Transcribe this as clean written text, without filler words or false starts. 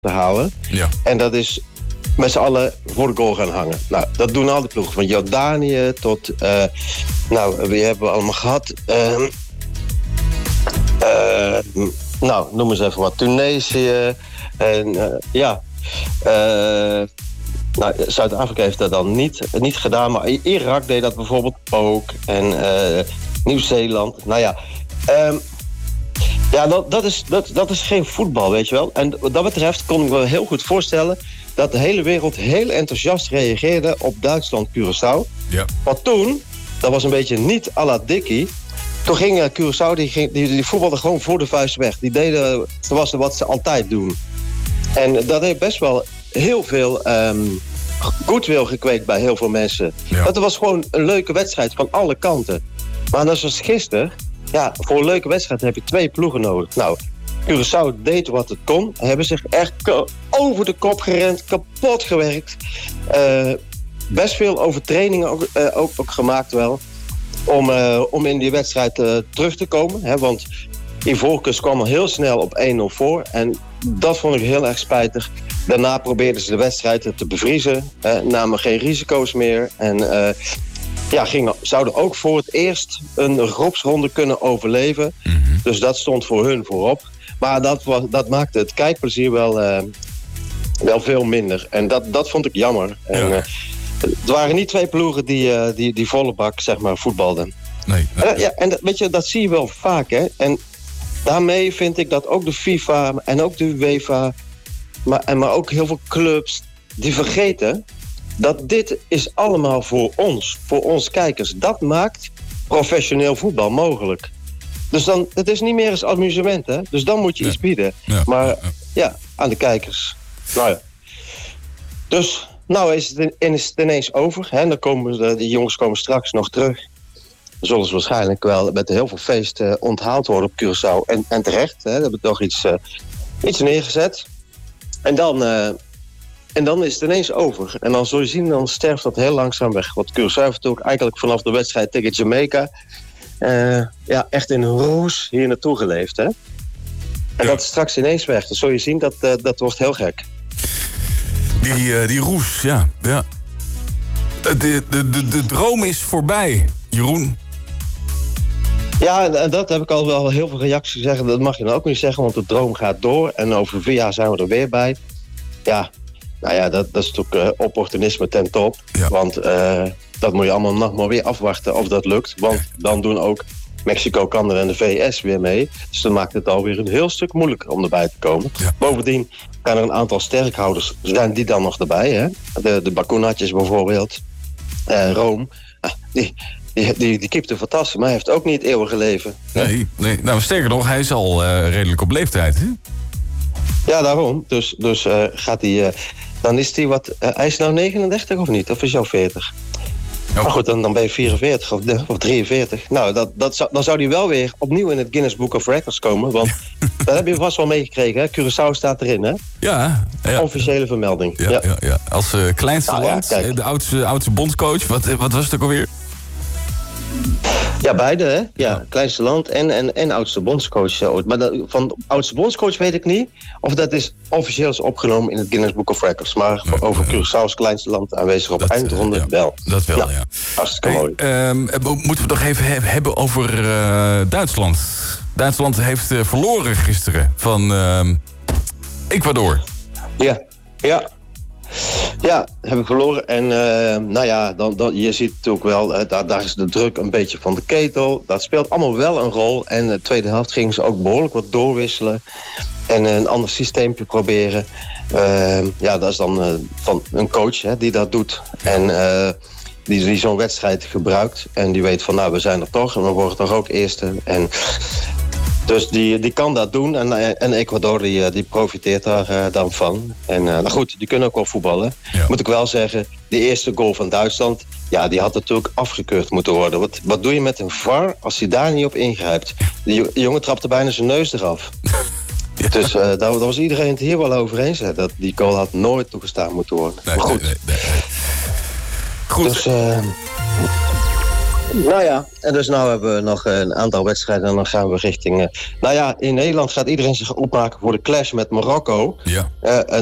te halen. Ja. En dat is met z'n allen voor de goal gaan hangen. Nou, dat doen al die ploegen. Van Jordanië tot... wie hebben we allemaal gehad? Noem eens even wat. Tunesië. Zuid-Afrika heeft dat dan niet gedaan. Maar Irak deed dat bijvoorbeeld ook. En Nieuw-Zeeland. Nou ja... dat is geen voetbal, weet je wel. En wat dat betreft kon ik me heel goed voorstellen... dat de hele wereld heel enthousiast reageerde op Duitsland-Curaçao. Ja. Want toen, dat was een beetje niet à la Dickie... toen ging Curaçao, die voetbalde gewoon voor de vuist weg. Die deden zoals wat ze altijd doen. En dat heeft best wel heel veel goodwill gekweekt bij heel veel mensen. Ja. Dat was gewoon een leuke wedstrijd van alle kanten. Maar dat was gisteren... Ja, voor een leuke wedstrijd heb je 2 ploegen nodig. Nou, Curaçao deed wat het kon. Hebben zich echt over de kop gerend, kapot gewerkt. Best veel overtrainingen ook gemaakt wel. Om in die wedstrijd terug te komen. Hè, want Ivoorkust kwam al heel snel op 1-0 voor. En dat vond ik heel erg spijtig. Daarna probeerden ze de wedstrijd te bevriezen. Namen geen risico's meer. En... zouden ook voor het eerst een groepsronde kunnen overleven. Mm-hmm. Dus dat stond voor hun voorop. Maar dat maakte het kijkplezier wel veel minder. En dat vond ik jammer. Ja. En, het waren niet 2 ploegen die volle bak, zeg maar, voetbalden. Nee. En weet je, dat zie je wel vaak, hè. En daarmee vind ik dat ook de FIFA en ook de UEFA... maar ook heel veel clubs, die vergeten... dat dit is allemaal voor ons kijkers. Dat maakt professioneel voetbal mogelijk. Dus dan, het is niet meer eens amusement, hè? Dus dan moet je iets bieden. Ja. Maar aan de kijkers. Nou ja. Dus, is het ineens over. Hè? Dan komen die jongens komen straks nog terug. Dan zullen ze waarschijnlijk wel met heel veel feest onthaald worden op Curaçao. En terecht, hè? Daar hebben we toch iets neergezet. En dan is het ineens over. En dan zul je zien, dan sterft dat heel langzaam weg. Want Curaçao heeft ook eigenlijk vanaf de wedstrijd tegen Jamaica... echt in een roes hier naartoe geleefd. Hè? En dat is straks ineens weg. Dan zul je zien, dat wordt heel gek. Die roes, ja. De droom is voorbij, Jeroen. Ja, en dat heb ik al wel heel veel reacties zeggen. Dat mag je dan ook niet zeggen, want de droom gaat door. En over 4 jaar zijn we er weer bij. Ja... Nou ja, dat is natuurlijk opportunisme ten top. Ja. Want dat moet je allemaal nog maar weer afwachten of dat lukt. Want dan doen ook Mexico, Canada en de VS weer mee. Dus dan maakt het alweer een heel stuk moeilijker om erbij te komen. Ja. Bovendien zijn er een aantal sterkhouders. Zijn die dan nog erbij, hè? De Bacunatjes bijvoorbeeld. Rome. Die keepte fantastisch, maar hij heeft ook niet eeuwige leven. Nee. Nou, sterker nog, hij is al redelijk op leeftijd, hè? Ja, daarom. Dus gaat hij... dan is hij wat... hij is nou 39 of niet? Of is hij al 40? Oh. Maar goed, dan ben je 44 of 43. Nou, dan zou hij wel weer opnieuw in het Guinness Book of Records komen. Want dat heb je vast wel meegekregen, hè? Curaçao staat erin, hè? Ja. Officiële vermelding. Ja. Als kleinste land, de oudste bondscoach. Wat was het ook alweer? Ja, beide, hè? Ja, kleinste land en oudste bondscoach ooit. Maar van oudste bondscoach weet ik niet of dat is officieel opgenomen in het Guinness Book of Records. Maar over Curaçao als kleinste land aanwezig op eindronde wel. Dat wel, ja. Hartstikke mooi. Moeten we het nog even hebben over Duitsland. Duitsland heeft verloren gisteren van Ecuador. Ja, heb ik verloren. En je ziet natuurlijk wel, daar is de druk een beetje van de ketel. Dat speelt allemaal wel een rol. En de tweede helft gingen ze ook behoorlijk wat doorwisselen. En een ander systeempje proberen. Dat is dan van een coach die dat doet. En die zo'n wedstrijd gebruikt. En die weet van, we zijn er toch. En we worden toch ook eerste. En... Dus die kan dat doen en Ecuador die profiteert daar dan van. En goed, die kunnen ook wel voetballen. Ja. Moet ik wel zeggen, de eerste goal van Duitsland... die had natuurlijk afgekeurd moeten worden. Wat doe je met een VAR als hij daar niet op ingrijpt? Die jongen trapte bijna zijn neus eraf. Ja. Dus daar was iedereen het hier wel over eens. Hè, dat die goal had nooit toegestaan moeten worden. Nee, maar goed. Nee. Goed. Dus... Nou ja, en dus nou hebben we nog een aantal wedstrijden en dan gaan we richting... in Nederland gaat iedereen zich opmaken voor de clash met Marokko. Ja.